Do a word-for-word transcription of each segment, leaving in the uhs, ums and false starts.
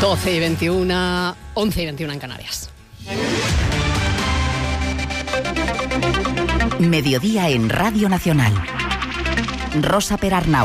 doce y veintiuno, once y veintiuno en Canarias. Mediodía en Radio Nacional. Rosa Perarnau.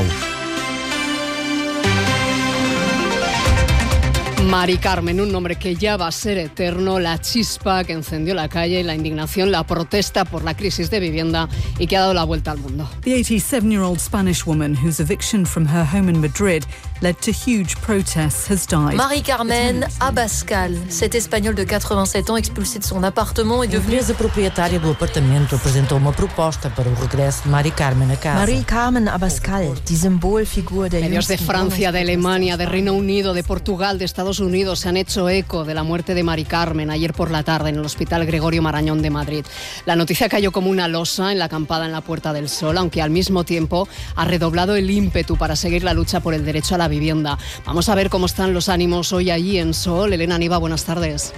Mari Carmen, un nombre que ya va a ser eterno, la chispa que encendió la calle, la indignación, la protesta por la crisis de vivienda y que ha dado la vuelta al mundo. The eighty-seven-year-old Spanish woman whose eviction from her home in Madrid led to huge protests has died. Mari Carmen Abascal, cette espagnole de quatre-vingt-sept ans expulsée de son appartement et devenue... A empresa proprietária do apartamento apresentou uma proposta para o regresso de Mari Carmen a casa. Mari Carmen Abascal, die Symbolfigur der... Medios de Francia, de Alemania, de Reino Unido, de Portugal, de Estados Unidos se han hecho eco de la muerte de Mari Carmen ayer por la tarde en el Hospital Gregorio Marañón de Madrid. La noticia cayó como una losa en la acampada en la Puerta del Sol, aunque al mismo tiempo ha redoblado el ímpetu para seguir la lucha por el derecho a la vivienda. Vamos a ver cómo están los ánimos hoy allí en Sol. Elena Niva, buenas tardes.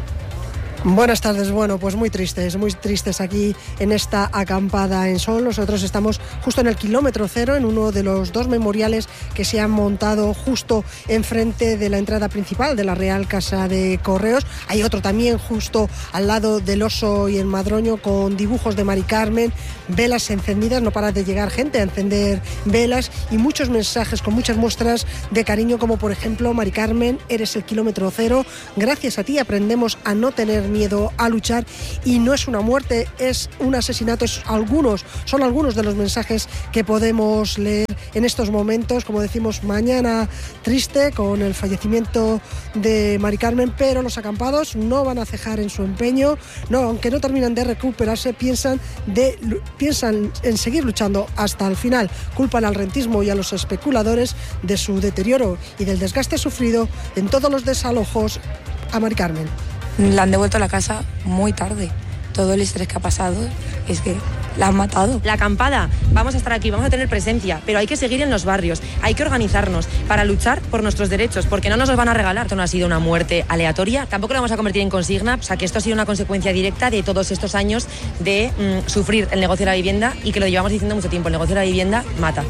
Buenas tardes, bueno, pues muy tristes, muy tristes aquí en esta acampada en Sol. Nosotros estamos justo en el kilómetro cero, en uno de los dos memoriales que se han montado justo enfrente de la entrada principal de la Real Casa de Correos. Hay otro también justo al lado del Oso y el Madroño con dibujos de Mari Carmen, velas encendidas, no para de llegar gente a encender velas y muchos mensajes con muchas muestras de cariño, como por ejemplo: Mari Carmen, eres el kilómetro cero, gracias a ti aprendemos a no tener miedo, a luchar, y no es una muerte, es un asesinato. Es algunos, son algunos de los mensajes que podemos leer en estos momentos. Como decimos, mañana triste con el fallecimiento de Mari Carmen, pero los acampados no van a cejar en su empeño, no, aunque no terminan de recuperarse, piensan, de, piensan en seguir luchando hasta el final. Culpan al rentismo y a los especuladores de su deterioro y del desgaste sufrido en todos los desalojos a Mari Carmen. La han devuelto a la casa muy tarde. Todo el estrés que ha pasado es que la han matado. La acampada, vamos a estar aquí, vamos a tener presencia, pero hay que seguir en los barrios, hay que organizarnos para luchar por nuestros derechos, porque no nos los van a regalar. Esto no ha sido una muerte aleatoria, tampoco lo vamos a convertir en consigna, o sea que esto ha sido una consecuencia directa de todos estos años de mmm, sufrir el negocio de la vivienda, y que lo llevamos diciendo mucho tiempo: el negocio de la vivienda mata.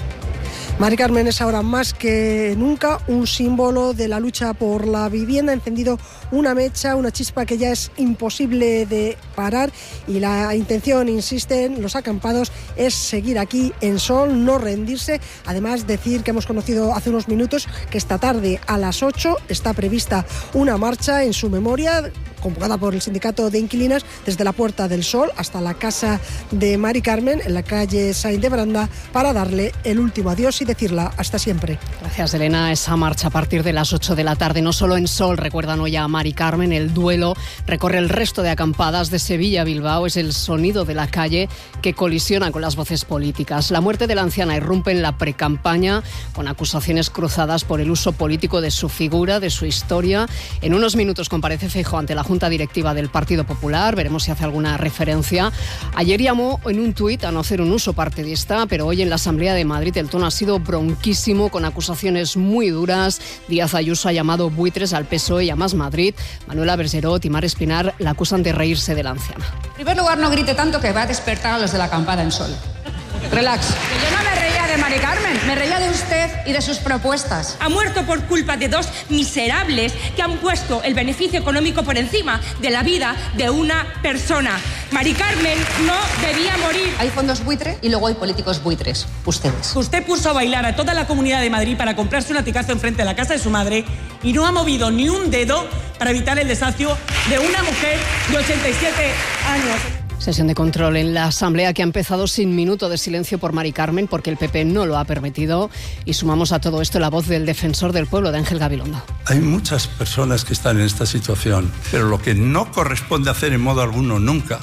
Mari Carmen es ahora más que nunca un símbolo de la lucha por la vivienda. Ha encendido una mecha, una chispa que ya es imposible de parar, y la intención, insisten los acampados, es seguir aquí en Sol, no rendirse. Además, decir que hemos conocido hace unos minutos que esta tarde a las ocho está prevista una marcha en su memoria, convocada por el sindicato de inquilinas, desde la Puerta del Sol hasta la casa de Mari Carmen en la calle Sainz de Branda, para darle el último adiós y decirla hasta siempre. Gracias, Elena. Esa marcha a partir de las ocho de la tarde, no solo en Sol, recuerdan hoy a Mari Carmen. El duelo recorre el resto de acampadas de Sevilla a Bilbao. Es el sonido de la calle que colisiona con las voces políticas. La muerte de la anciana irrumpe en la precampaña, con acusaciones cruzadas por el uso político de su figura, de su historia. En unos minutos comparece Feijóo ante la Junta Directiva del Partido Popular. Veremos si hace alguna referencia. Ayer llamó en un tuit a no hacer un uso partidista, pero hoy en la Asamblea de Madrid el tono ha sido bronquísimo, con acusaciones muy duras. Díaz Ayuso ha llamado buitres al P S O E y a Más Madrid. Manuela Bergerot y Mar Espinar la acusan de reírse de la anciana. En primer lugar, no grite tanto, que va a despertar a los de la acampada en Sol. Relax. Yo no me reía de Mari Carmen, me reía de usted y de sus propuestas. Ha muerto por culpa de dos miserables que han puesto el beneficio económico por encima de la vida de una persona. Mari Carmen no debía morir. Hay fondos buitre y luego hay políticos buitres, ustedes. Usted puso a bailar a toda la Comunidad de Madrid para comprarse un aticazo enfrente de la casa de su madre y no ha movido ni un dedo para evitar el desahucio de una mujer de ochenta y siete años. Sesión de control en la Asamblea, que ha empezado sin minuto de silencio por Mari Carmen, porque el P P no lo ha permitido. Y sumamos a todo esto la voz del defensor del pueblo, de Ángel Gabilondo. Hay muchas personas que están en esta situación, pero lo que no corresponde hacer en modo alguno nunca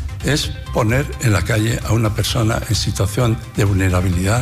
es poner en la calle a una persona en situación de vulnerabilidad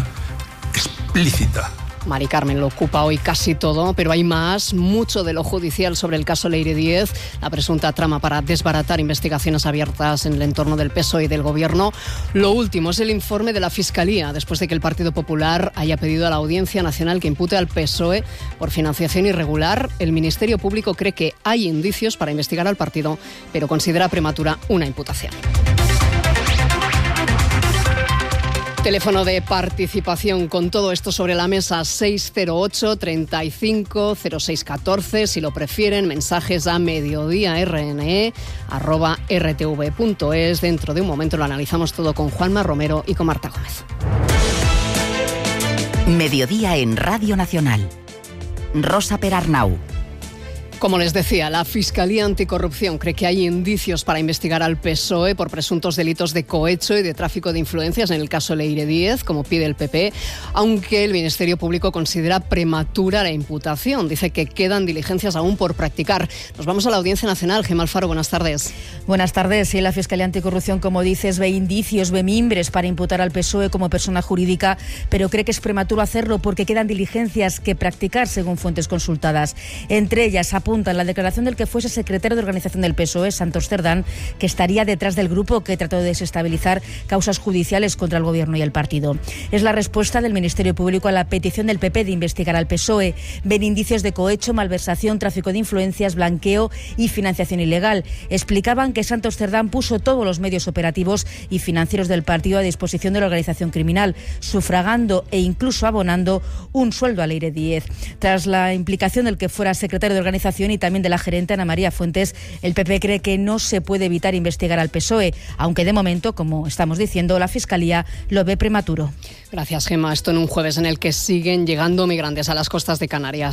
explícita. Mari Carmen lo ocupa hoy casi todo, pero hay más, mucho de lo judicial sobre el caso Leire Díez, la presunta trama para desbaratar investigaciones abiertas en el entorno del P S O E y del Gobierno. Lo último es el informe de la Fiscalía, después de que el Partido Popular haya pedido a la Audiencia Nacional que impute al P S O E por financiación irregular. El Ministerio Público cree que hay indicios para investigar al partido, pero considera prematura una imputación. Teléfono de participación con todo esto sobre la mesa, seis cero ocho, treinta y cinco, cero seis catorce. Si lo prefieren, mensajes a mediodíarne arroba rtv.es. Dentro de un momento lo analizamos todo con Juanma Romero y con Marta Gómez. Mediodía en Radio Nacional. Rosa Perarnau. Como les decía, la Fiscalía Anticorrupción cree que hay indicios para investigar al P S O E por presuntos delitos de cohecho y de tráfico de influencias en el caso Leire Díez, como pide el P P, aunque el Ministerio Público considera prematura la imputación. Dice que quedan diligencias aún por practicar. Nos vamos a la Audiencia Nacional. Gemma Alfaro, buenas tardes. Buenas tardes. Sí, la Fiscalía Anticorrupción, como dices, ve indicios, ve mimbres para imputar al P S O E como persona jurídica, pero cree que es prematuro hacerlo porque quedan diligencias que practicar, según fuentes consultadas. Entre ellas, apunta en la declaración del que fuese secretario de organización del P S O E, Santos Cerdán, que estaría detrás del grupo que trató de desestabilizar causas judiciales contra el Gobierno y el partido. Es la respuesta del Ministerio Público a la petición del P P de investigar al P S O E. Ven indicios de cohecho, malversación, tráfico de influencias, blanqueo y financiación ilegal. Explicaban que Santos Cerdán puso todos los medios operativos y financieros del partido a disposición de la organización criminal, sufragando e incluso abonando un sueldo a Leire Díez. Tras la implicación del que fuera secretario de organización y también de la gerente Ana María Fuentes, el P P cree que no se puede evitar investigar al P S O E, aunque de momento, como estamos diciendo, la Fiscalía lo ve prematuro. Gracias, Gemma. Esto en un jueves en el que siguen llegando migrantes a las costas de Canarias.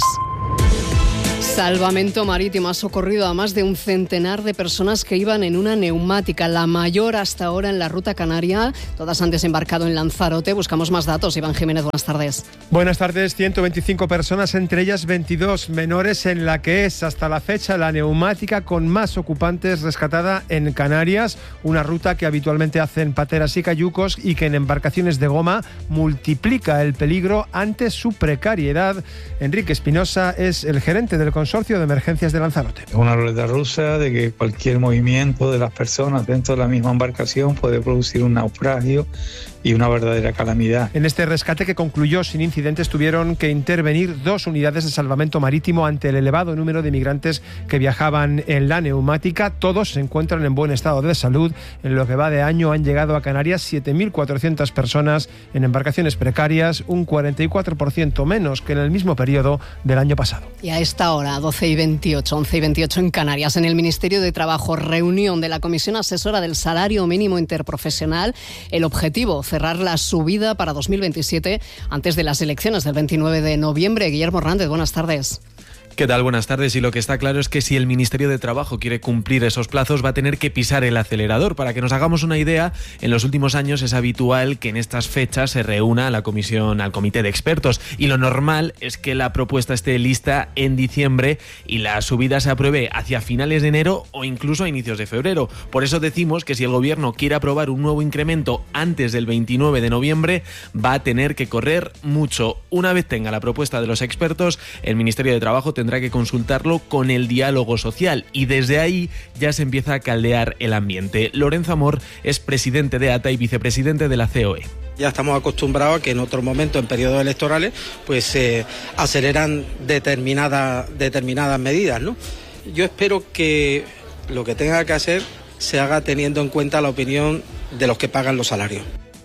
Salvamento Marítimo ha socorrido a más de un centenar de personas que iban en una neumática, la mayor hasta ahora en la ruta canaria. Todas han desembarcado en Lanzarote. Buscamos más datos. Iván Jiménez, buenas tardes. Buenas tardes. ciento veinticinco personas, entre ellas veintidós menores, en la que es hasta la fecha la neumática con más ocupantes rescatada en Canarias. Una ruta que habitualmente hacen pateras y cayucos y que en embarcaciones de goma multiplica el peligro ante su precariedad. Enrique Espinosa es el gerente del Consorcio de Emergencias de Lanzarote. Una ruleta rusa de que cualquier movimiento de las personas dentro de la misma embarcación puede producir un naufragio y una verdadera calamidad. En este rescate, que concluyó sin incidentes, tuvieron que intervenir dos unidades de salvamento marítimo ante el elevado número de migrantes que viajaban en la neumática. Todos se encuentran en buen estado de salud. En lo que va de año han llegado a Canarias siete mil cuatrocientas personas en embarcaciones precarias, un cuarenta y cuatro por ciento menos que en el mismo periodo del año pasado. Y a esta hora, doce y veintiocho, once y veintiocho en Canarias, en el Ministerio de Trabajo, reunión de la Comisión Asesora del Salario Mínimo Interprofesional. El objetivo, cerrar la subida para dos mil veintisiete antes de las elecciones del veintinueve de noviembre. Guillermo Hernández, buenas tardes. ¿Qué tal? Buenas tardes. Y lo que está claro es que si el Ministerio de Trabajo quiere cumplir esos plazos, va a tener que pisar el acelerador. Para que nos hagamos una idea, en los últimos años es habitual que en estas fechas se reúna la comisión, al comité de expertos, y lo normal es que la propuesta esté lista en diciembre y la subida se apruebe hacia finales de enero o incluso a inicios de febrero. Por eso decimos que si el Gobierno quiere aprobar un nuevo incremento antes del veintinueve de noviembre, va a tener que correr mucho. Una vez tenga la propuesta de los expertos, el Ministerio de Trabajo tendrá tendrá que consultarlo con el diálogo social y desde ahí ya se empieza a caldear el ambiente. Lorenzo Amor es presidente de A T A y vicepresidente de la C O E. Ya estamos acostumbrados a que en otros momentos, en periodos electorales, pues se eh, aceleran determinadas, determinadas medidas, ¿no? Yo espero que lo que tenga que hacer se haga teniendo en cuenta la opinión de los que pagan los salarios.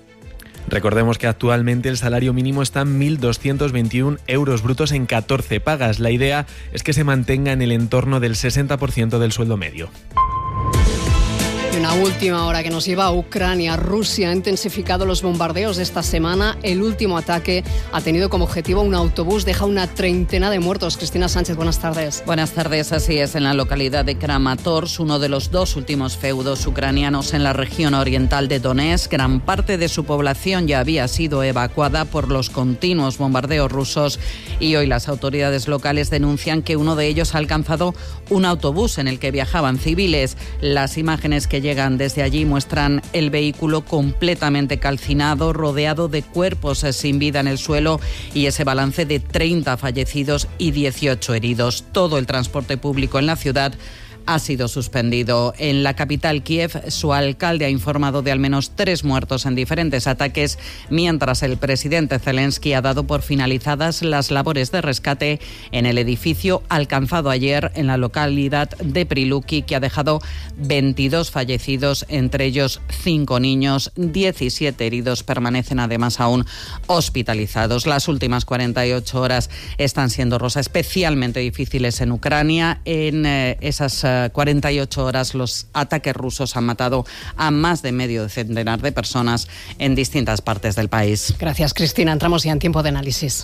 Recordemos que actualmente el salario mínimo está en mil doscientos veintiún euros brutos en catorce pagas. La idea es que se mantenga en el entorno del sesenta por ciento del sueldo medio. Y una última hora que nos lleva a Ucrania. Rusia ha intensificado los bombardeos esta semana. El último ataque ha tenido como objetivo un autobús. Deja una treintena de muertos. Cristina Sánchez, buenas tardes. Buenas tardes. Así es, en la localidad de Kramatorsk, uno de los dos últimos feudos ucranianos en la región oriental de Donetsk. Gran parte de su población ya había sido evacuada por los continuos bombardeos rusos y hoy las autoridades locales denuncian que uno de ellos ha alcanzado un autobús en el que viajaban civiles. Las imágenes que llegan desde allí muestran el vehículo completamente calcinado, rodeado de cuerpos sin vida en el suelo y ese balance de treinta fallecidos y dieciocho heridos. Todo el transporte público en la ciudad ha sido suspendido. En la capital, Kiev, su alcalde ha informado de al menos tres muertos en diferentes ataques, mientras el presidente Zelensky ha dado por finalizadas las labores de rescate en el edificio alcanzado ayer en la localidad de Priluki, que ha dejado veintidós fallecidos, entre ellos cinco niños, diecisiete heridos permanecen además aún hospitalizados. Las últimas cuarenta y ocho horas están siendo, Rosa, especialmente difíciles en Ucrania. En eh, esas eh, cuarenta y ocho horas los ataques rusos han matado a más de medio centenar de personas en distintas partes del país. Gracias, Cristina. Entramos ya en tiempo de análisis.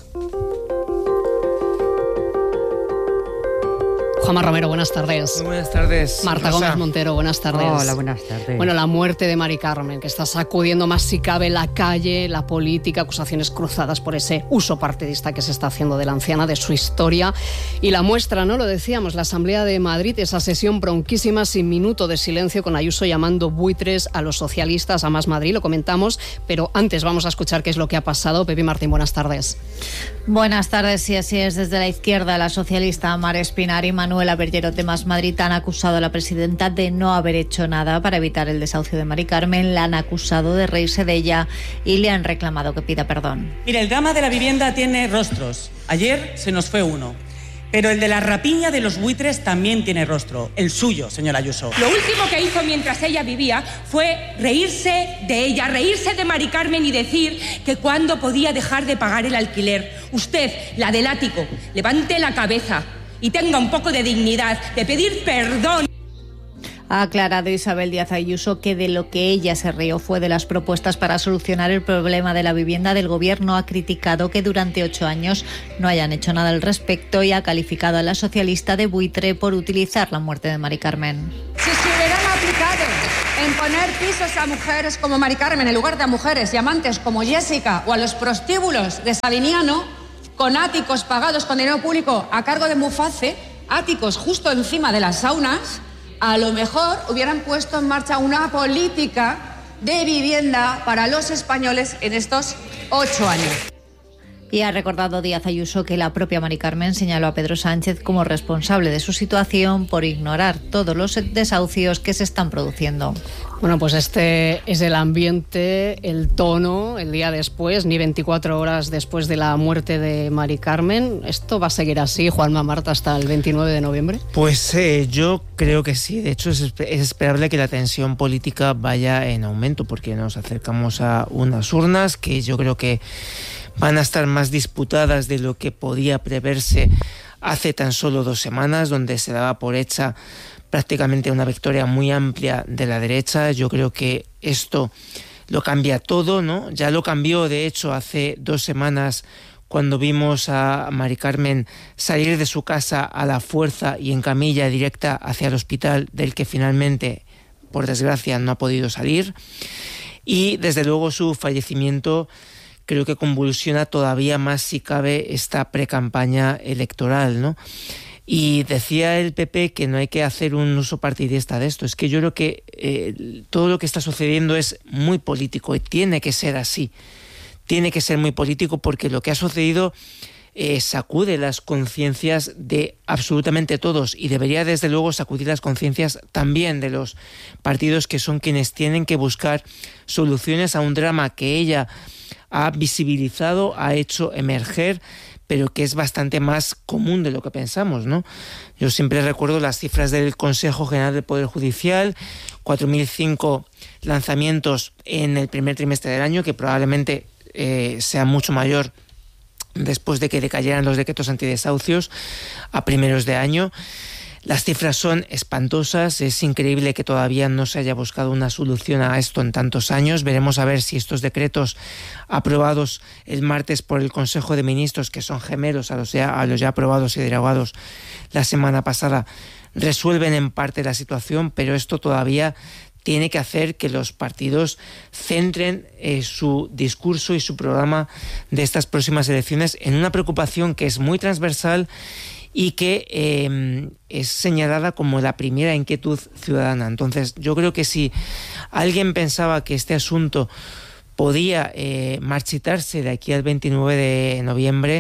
Juanma Romero, buenas tardes. Muy buenas tardes. Marta Rosa. Gómez Montero, buenas tardes. Hola, buenas tardes. Bueno, la muerte de Mari Carmen, que está sacudiendo más si cabe la calle, la política, acusaciones cruzadas por ese uso partidista que se está haciendo de la anciana, de su historia. Y la muestra, ¿no? Lo decíamos, la Asamblea de Madrid, esa sesión bronquísima sin minuto de silencio con Ayuso llamando buitres a los socialistas, a Más Madrid, lo comentamos, pero antes vamos a escuchar qué es lo que ha pasado. Pepi Martín, buenas tardes. Buenas tardes, sí, así es. Desde la izquierda, la socialista Mar Espinar y Manuela Bergero de Más Madrid han acusado a la presidenta de no haber hecho nada para evitar el desahucio de Mari Carmen, la han acusado de reírse de ella y le han reclamado que pida perdón. Mira, el drama de la vivienda tiene rostros. Ayer se nos fue uno. Pero el de la rapiña de los buitres también tiene rostro, el suyo, señora Ayuso. Lo último que hizo mientras ella vivía fue reírse de ella, reírse de Mari Carmen y decir que cuándo podía dejar de pagar el alquiler. Usted, la del ático, levante la cabeza y tenga un poco de dignidad, de pedir perdón. Ha aclarado Isabel Díaz Ayuso que de lo que ella se rió fue de las propuestas para solucionar el problema de la vivienda del Gobierno. Ha criticado que durante ocho años no hayan hecho nada al respecto y ha calificado a la socialista de buitre por utilizar la muerte de Mari Carmen. Si se hubieran aplicado en poner pisos a mujeres como Mari Carmen en lugar de a mujeres y amantes como Jessica o a los prostíbulos de Savignano, con áticos pagados con dinero público a cargo de Muface, áticos justo encima de las saunas, a lo mejor hubieran puesto en marcha una política de vivienda para los españoles en estos ocho años. Y ha recordado Díaz Ayuso que la propia Mari Carmen señaló a Pedro Sánchez como responsable de su situación por ignorar todos los desahucios que se están produciendo. Bueno, pues este es el ambiente, el tono, el día después, ni veinticuatro horas después de la muerte de Mari Carmen. ¿Esto va a seguir así, Juanma, Marta, hasta el veintinueve de noviembre? Pues eh, yo creo que sí. De hecho, es, es esperable que la tensión política vaya en aumento, porque nos acercamos a unas urnas que yo creo que van a estar más disputadas de lo que podía preverse hace tan solo dos semanas, donde se daba por hecha prácticamente una victoria muy amplia de la derecha. Yo creo que esto lo cambia todo, ¿no? Ya lo cambió, de hecho, hace dos semanas cuando vimos a Mari Carmen salir de su casa a la fuerza y en camilla directa hacia el hospital, del que finalmente, por desgracia, no ha podido salir. Y desde luego su fallecimiento creo que convulsiona todavía más, si cabe, esta precampaña electoral, ¿no? Y decía el P P que no hay que hacer un uso partidista de esto. Es que yo creo que eh, todo lo que está sucediendo es muy político y tiene que ser así. Tiene que ser muy político porque lo que ha sucedido eh, sacude las conciencias de absolutamente todos y debería desde luego sacudir las conciencias también de los partidos, que son quienes tienen que buscar soluciones a un drama que ella ha visibilizado, ha hecho emerger, pero que es bastante más común de lo que pensamos, ¿no? Yo siempre recuerdo las cifras del Consejo General del Poder Judicial, cuatro mil cinco lanzamientos en el primer trimestre del año, que probablemente eh, sea mucho mayor después de que decayeran los decretos antidesahucios a primeros de año. Las cifras son espantosas, es increíble que todavía no se haya buscado una solución a esto en tantos años. Veremos a ver si estos decretos aprobados el martes por el Consejo de Ministros, que son gemelos a los ya, a los ya aprobados y derogados la semana pasada, resuelven en parte la situación, pero esto todavía tiene que hacer que los partidos centren eh, su discurso y su programa de estas próximas elecciones en una preocupación que es muy transversal y que eh, es señalada como la primera inquietud ciudadana. Entonces, yo creo que si alguien pensaba que este asunto podía eh, marchitarse de aquí al veintinueve de noviembre,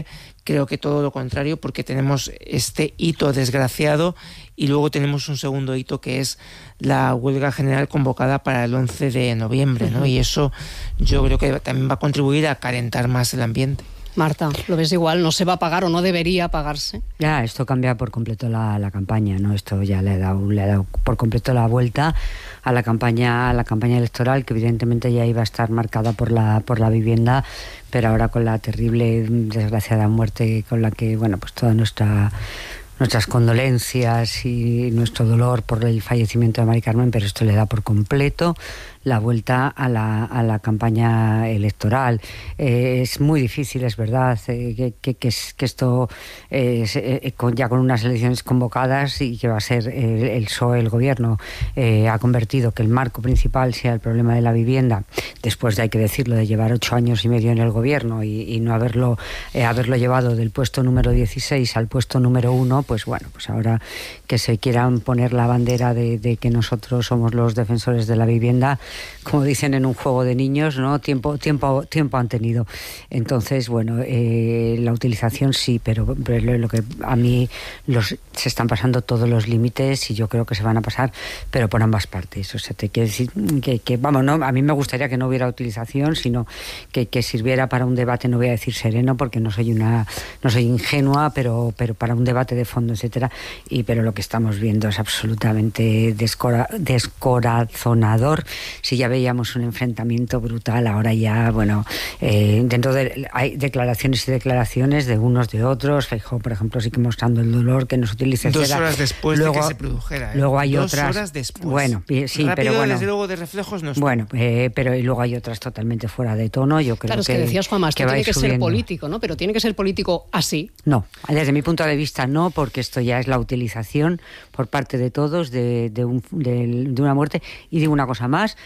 Creo que todo lo contrario, porque tenemos este hito desgraciado y luego tenemos un segundo hito que es la huelga general convocada para el once de noviembre, ¿no? Uh-huh. Y eso yo creo que también va a contribuir a calentar más el ambiente. Marta, ¿lo ves igual? ¿No se va a pagar o no debería pagarse? Ya, esto cambia por completo la, la campaña, ¿no? Esto ya le ha dado, le ha dado por completo la vuelta a la campaña, a la campaña electoral, que evidentemente ya iba a estar marcada por la, por la vivienda, pero ahora con la terrible, desgraciada muerte con la que, bueno, pues toda nuestra... nuestras condolencias y nuestro dolor por el fallecimiento de Mari Carmen, pero esto le da por completo la vuelta a la, a la campaña electoral. Eh, es muy difícil, es verdad, eh, que, que, que, que esto eh, eh, con, ya con unas elecciones convocadas y que va a ser eh, el P S O E, el gobierno, eh, ha convertido que el marco principal sea el problema de la vivienda, después de, hay que decirlo, de llevar ocho años y medio en el gobierno y, y no haberlo, eh, haberlo llevado del puesto número dieciséis al puesto número uno, pues bueno, pues ahora que se quieran poner la bandera de, de que nosotros somos los defensores de la vivienda, como dicen en un juego de niños, ¿no? Tiempo, tiempo, tiempo han tenido. Entonces, bueno, eh, la utilización sí, pero, pero lo que a mí los, se están pasando todos los límites y yo creo que se van a pasar, pero por ambas partes. O sea, te quiero decir que, que vamos, no, a mí me gustaría que no hubiera utilización, sino que, que sirviera para un debate, no voy a decir sereno, porque no soy una, no soy ingenua, pero, pero para un debate de fondo, etcétera. Y pero lo que estamos viendo es absolutamente descora, descorazonador. Si ya veíamos un enfrentamiento brutal, ahora ya, bueno, eh, dentro de hay declaraciones y declaraciones de unos de otros. Feijóo, por ejemplo, sí que mostrando el dolor que nos utiliza. Dos etcétera. horas después luego, de que se produjera. ¿eh? Luego hay Dos otras. horas después. Bueno, sí, Rápido, pero bueno. Desde luego de reflejos no está. Bueno, eh, pero y luego hay otras totalmente fuera de tono. Yo creo claro, es que, que decías, Juanma, esto que tiene que subiendo. ser político, ¿no? Pero tiene que ser político así. No, desde mi punto de vista no, porque esto ya es la utilización por parte de todos de, de, un, de, de una muerte. Y digo una cosa más,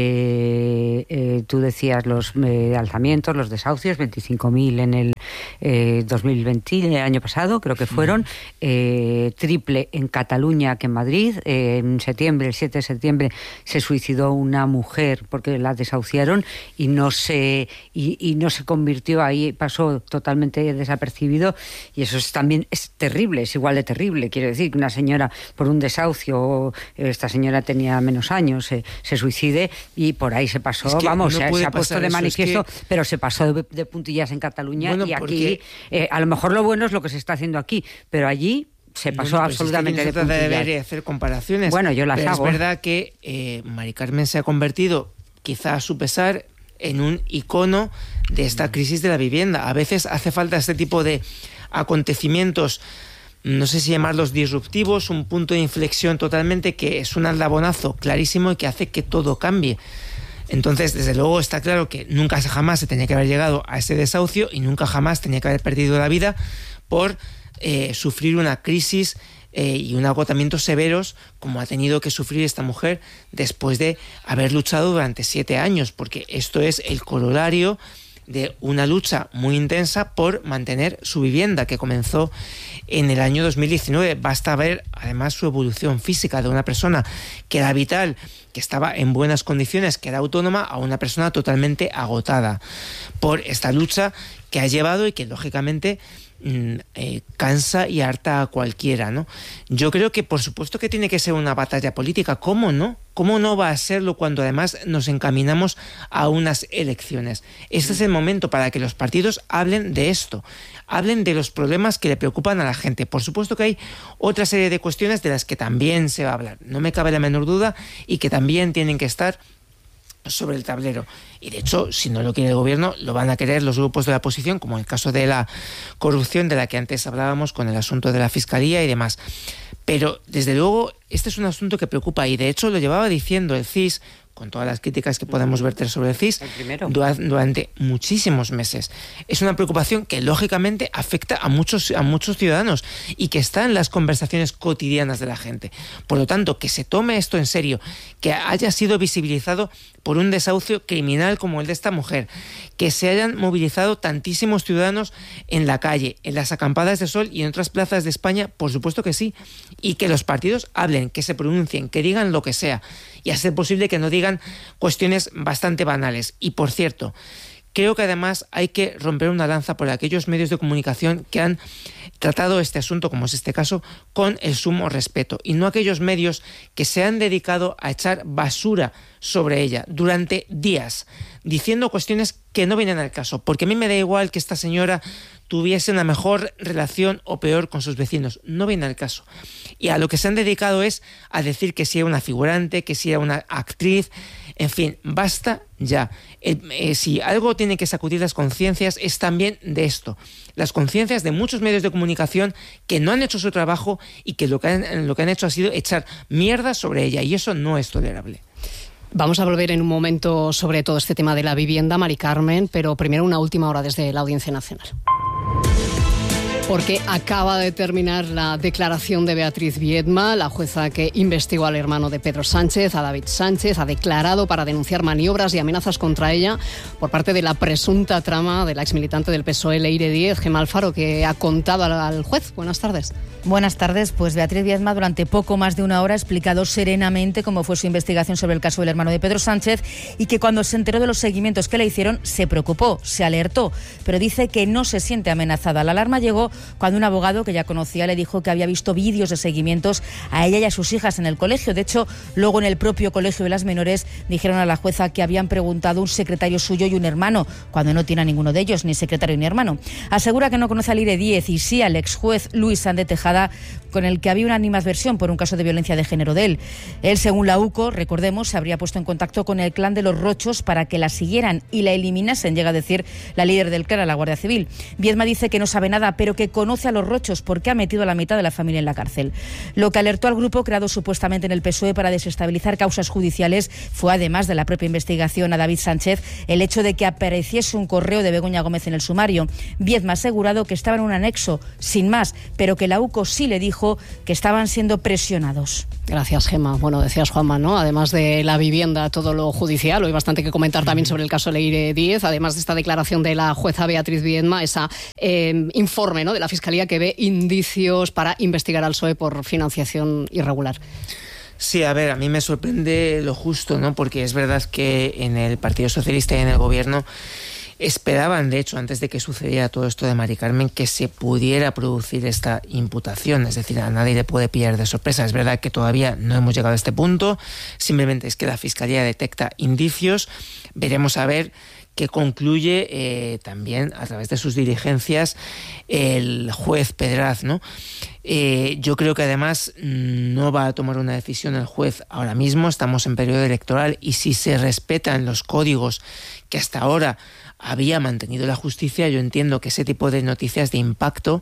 eh, eh, tú decías los eh, alzamientos, los desahucios, veinticinco mil en el eh, dos mil veinte, el año pasado, creo que fueron, eh, triple en Cataluña que en Madrid. Eh, en septiembre, el siete de septiembre, se suicidó una mujer porque la desahuciaron y no se, y, y no se convirtió ahí, pasó totalmente desapercibido, y eso es también es terrible, es igual de terrible. Quiero decir que una señora por un desahucio, esta señora tenía menos años, se, se suicide y por ahí se pasó, es que vamos, no se, se ha puesto de manifiesto, es que... pero se pasó de, de puntillas en Cataluña, bueno, y aquí porque... eh, a lo mejor lo bueno es lo que se está haciendo aquí, pero allí se pasó no, pues absolutamente es que de puntillas. De hacer comparaciones. Bueno, yo las pero hago. Es verdad que eh, Mari Carmen se ha convertido, quizá a su pesar, en un icono de esta crisis de la vivienda. A veces hace falta este tipo de acontecimientos, no sé si llamarlos disruptivos, un punto de inflexión totalmente que es un aldabonazo clarísimo y que hace que todo cambie. Entonces, desde luego está claro que nunca jamás se tenía que haber llegado a ese desahucio y nunca jamás tenía que haber perdido la vida por eh, sufrir una crisis eh, y un agotamiento severos como ha tenido que sufrir esta mujer después de haber luchado durante siete años, porque esto es el corolario de una lucha muy intensa por mantener su vivienda, que comenzó en el año dos mil diecinueve. Basta ver además su evolución física de una persona que era vital, que estaba en buenas condiciones, que era autónoma, a una persona totalmente agotada por esta lucha que ha llevado y que lógicamente Eh, cansa y harta a cualquiera, ¿no? Yo creo que por supuesto que tiene que ser una batalla política. ¿Cómo no? ¿Cómo no va a serlo cuando además nos encaminamos a unas elecciones? Este es el momento para que los partidos hablen de esto, hablen de los problemas que le preocupan a la gente. Por supuesto que hay otra serie de cuestiones de las que también se va a hablar, no me cabe la menor duda, y que también tienen que estar sobre el tablero. Y de hecho, si no lo quiere el gobierno, lo van a querer los grupos de la oposición, como en el caso de la corrupción de la que antes hablábamos con el asunto de la Fiscalía y demás. Pero, desde luego, este es un asunto que preocupa, y de hecho lo llevaba diciendo el C I S, con todas las críticas que podemos verter sobre el C I S, durante muchísimos meses. Es una preocupación que lógicamente afecta a muchos, a muchos ciudadanos y que está en las conversaciones cotidianas de la gente. Por lo tanto, que se tome esto en serio, que haya sido visibilizado por un desahucio criminal como el de esta mujer, que se hayan movilizado tantísimos ciudadanos en la calle, en las acampadas de sol y en otras plazas de España, por supuesto que sí, y que los partidos hablen, que se pronuncien, que digan lo que sea, y a ser posible que no digan cuestiones bastante banales. Y por cierto, Creo que además hay que romper una lanza por aquellos medios de comunicación que han tratado este asunto, como es este caso, con el sumo respeto, y no aquellos medios que se han dedicado a echar basura sobre ella durante días, diciendo cuestiones que no vienen al caso, porque a mí me da igual que esta señora tuviese una mejor relación o peor con sus vecinos, no viene al caso. Y a lo que se han dedicado es a decir que si era una figurante, que si era una actriz, en fin, basta ya. Eh, eh, si algo tiene que sacudir las conciencias es también de esto, las conciencias de muchos medios de comunicación que no han hecho su trabajo y que lo que han, lo que han hecho ha sido echar mierda sobre ella, y eso no es tolerable. Vamos a volver en un momento sobre todo este tema de la vivienda, Mari Carmen, pero primero una última hora desde la Audiencia Nacional. Porque acaba de terminar la declaración de Beatriz Biedma, la jueza que investigó al hermano de Pedro Sánchez, a David Sánchez, ha declarado para denunciar maniobras y amenazas contra ella por parte de la presunta trama de la exmilitante del P S O E, Leire Díez. Gemma Alfaro, que ha contado al juez. Buenas tardes. Buenas tardes. Pues Beatriz Biedma durante poco más de una hora ha explicado serenamente cómo fue su investigación sobre el caso del hermano de Pedro Sánchez y que cuando se enteró de los seguimientos que le hicieron se preocupó, se alertó, pero dice que no se siente amenazada. La alarma llegó cuando un abogado que ya conocía le dijo que había visto vídeos de seguimientos a ella y a sus hijas en el colegio. De hecho, luego en el propio colegio de las menores dijeron a la jueza que habían preguntado un secretario suyo y un hermano, cuando no tiene a ninguno de ellos, ni secretario ni hermano. Asegura que no conoce a Leire Díez y sí al ex juez Luis Sández Tejada, con el que había una animadversión por un caso de violencia de género de él. Él, según la U C O, recordemos, se habría puesto en contacto con el clan de los Rochos para que la siguieran y la eliminasen, llega a decir la líder del clan a la Guardia Civil. Biedma dice que no sabe nada, pero que conoce a los Rochos porque ha metido a la mitad de la familia en la cárcel. Lo que alertó al grupo creado supuestamente en el P S O E para desestabilizar causas judiciales fue, además de la propia investigación a David Sánchez, el hecho de que apareciese un correo de Begoña Gómez en el sumario. Biedma ha asegurado que estaba en un anexo, sin más, pero que la U C O sí le dijo que estaban siendo presionados. Gracias, Gemma. Bueno, decías, Juanma, ¿no? Además de la vivienda, todo lo judicial, hay bastante que comentar también sobre el caso Leire Díez, además de esta declaración de la jueza Beatriz Biedma, ese eh, informe, ¿no?, de la Fiscalía que ve indicios para investigar al P S O E por financiación irregular. Sí, a ver, a mí me sorprende lo justo, ¿no? Porque es verdad que en el Partido Socialista y en el Gobierno esperaban, de hecho, antes de que sucediera todo esto de Mari Carmen, que se pudiera producir esta imputación. Es decir, a nadie le puede pillar de sorpresa. Es verdad que todavía no hemos llegado a este punto. Simplemente es que la Fiscalía detecta indicios. Veremos a ver qué concluye eh, también a través de sus diligencias el juez Pedraz, ¿no? Eh, yo creo que además no va a tomar una decisión el juez ahora mismo. Estamos en periodo electoral y si se respetan los códigos que hasta ahora había mantenido la justicia, yo entiendo que ese tipo de noticias de impacto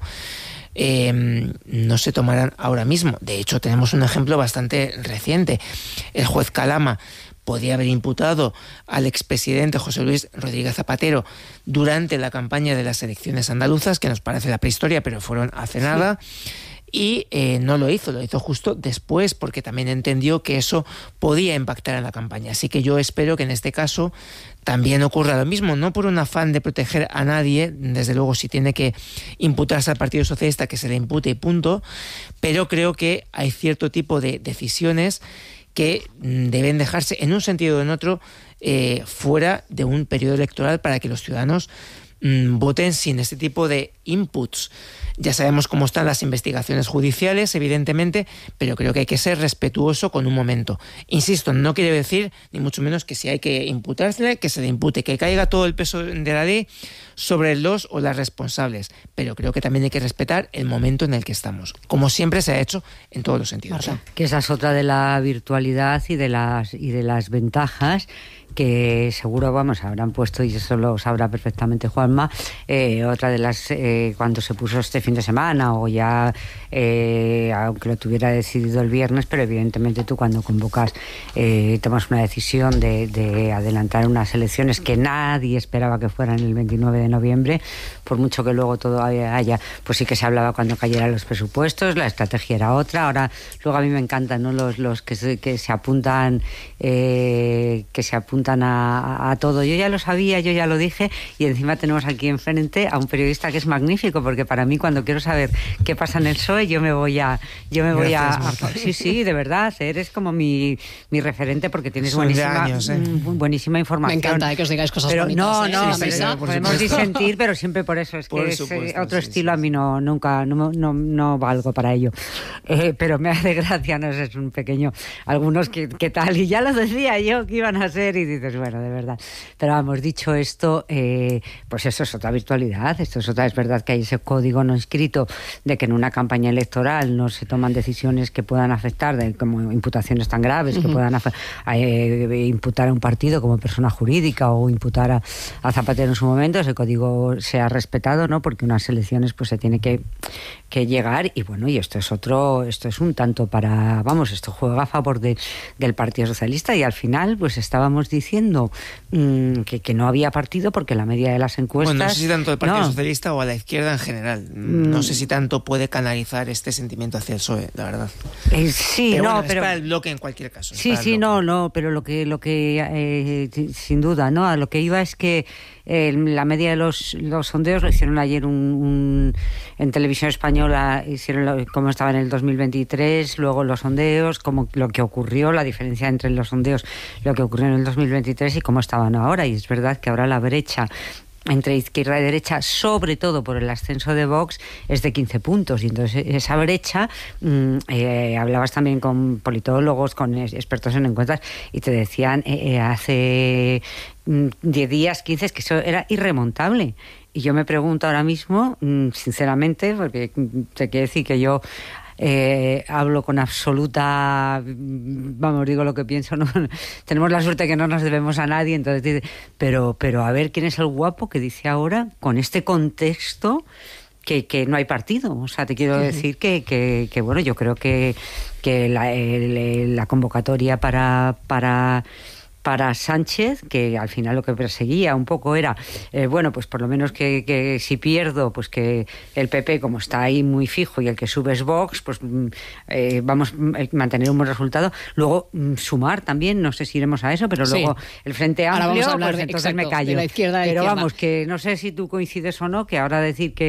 eh, no se tomarán ahora mismo. De hecho, tenemos un ejemplo bastante reciente. El juez Calama podía haber imputado al expresidente José Luis Rodríguez Zapatero durante la campaña de las elecciones andaluzas, que nos parece la prehistoria, pero fueron hace nada. Sí. Y eh, no lo hizo, lo hizo justo después, porque también entendió que eso podía impactar en la campaña. Así que yo espero que en este caso también ocurra lo mismo, no por un afán de proteger a nadie, desde luego si tiene que imputarse al Partido Socialista, que se le impute y punto, pero creo que hay cierto tipo de decisiones que deben dejarse en un sentido o en otro eh, fuera de un periodo electoral para que los ciudadanos mmm, voten sin este tipo de inputs. Ya sabemos cómo están las investigaciones judiciales, evidentemente, pero creo que hay que ser respetuoso con un momento. Insisto, no quiere decir, ni mucho menos, que si hay que imputársele, que se le impute, que caiga todo el peso de la ley sobre los o las responsables. Pero creo que también hay que respetar el momento en el que estamos, como siempre se ha hecho en todos los sentidos. Marta. Que esa es otra de la virtualidad y de las, y de las ventajas que seguro, vamos, habrán puesto, y eso lo sabrá perfectamente Juanma, eh, otra de las, eh, cuando se puso este fin de semana, o ya, eh, aunque lo tuviera decidido el viernes, pero evidentemente tú cuando convocas, eh, tomas una decisión de, de adelantar unas elecciones que nadie esperaba que fueran el veintinueve de noviembre, por mucho que luego todo haya, pues sí que se hablaba cuando cayeran los presupuestos, la estrategia era otra. Ahora, luego a mí me encantan, ¿no?, los, los que, se, que se apuntan, eh, que se apuntan apuntan a, a, a todo. Yo ya lo sabía, yo ya lo dije, y encima tenemos aquí enfrente a un periodista que es magnífico, porque para mí cuando quiero saber qué pasa en el P S O E, yo me voy a... Yo me voy a, a sí, sí, de verdad, eres como mi, mi referente, porque tienes buenísima, años, ¿eh? buenísima información. Me encanta, ¿eh? Que os digáis cosas pero bonitas. No, ¿eh? no, sí, pero sí, no, sí, podemos supuesto. disentir, pero siempre por eso. Es que por es, supuesto, otro sí, estilo sí, a mí no, nunca, no, no, no valgo para ello. Eh, pero me hace gracia, no sé, es un pequeño... Algunos que, que tal, y ya lo decía yo que iban a ser, y dices, bueno, de verdad. Pero hemos dicho esto, eh, pues eso es otra virtualidad, esto es otra, es verdad que hay ese código no escrito de que en una campaña electoral no se toman decisiones que puedan afectar, de, como imputaciones tan graves, uh-huh. que puedan eh, imputar a un partido como persona jurídica o imputar a, a Zapatero en su momento. Ese código se ha respetado, ¿no? Porque unas elecciones pues se tiene que, que llegar, y bueno, y esto es otro, esto es un tanto para, vamos, esto juega a favor de, del Partido Socialista, y al final pues estábamos diciendo mmm, que, que no había partido porque la media de las encuestas... Bueno, no sé si tanto del Partido no. Socialista o a la izquierda en general. Mm. No sé si tanto puede canalizar este sentimiento hacia el P S O E, la verdad. Eh, sí, pero no, bueno, pero... es para el bloque en cualquier caso. Sí, sí, no, no, pero lo que, lo que eh, sin duda, ¿no? A lo que iba es que eh, la media de los, los sondeos lo hicieron ayer un, un, en Televisión Española, hicieron lo, cómo estaba en el dos mil veintitrés, luego los sondeos, cómo, lo que ocurrió, la diferencia entre los sondeos, lo que ocurrió en el dos mil veintitrés y cómo estaban ahora. Y es verdad que ahora la brecha entre izquierda y derecha, sobre todo por el ascenso de Vox, es de quince puntos. Y entonces esa brecha, mmm, eh, hablabas también con politólogos, con expertos en encuestas, y te decían eh, eh, hace diez días, quince, que eso era irremontable. Y yo me pregunto ahora mismo, mmm, sinceramente, porque te quiero decir que yo Eh, hablo con absoluta, vamos, digo lo que pienso, no, tenemos la suerte que no nos debemos a nadie, entonces dice, pero, pero a ver quién es el guapo que dice ahora, con este contexto, que, que no hay partido. O sea, te quiero decir que, que, que bueno, yo creo que, que la, el, la convocatoria para... para para Sánchez, que al final lo que perseguía un poco era, eh, bueno, pues por lo menos que, que si pierdo, pues que el P P, como está ahí muy fijo y el que sube es Vox, pues eh, vamos a mantener un buen resultado. Luego sumar también, no sé si iremos a eso, pero sí. Luego el Frente Amplio, ahora vamos a hablar pues de, entonces exacto, me callo. de la izquierda, de pero izquierda. Vamos, que no sé si tú coincides o no, que ahora decir que